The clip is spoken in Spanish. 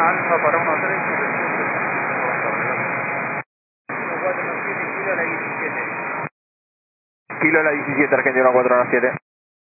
Alfa para 13. 147, kilo a la 17. Kilo a la 17, Argentina 147.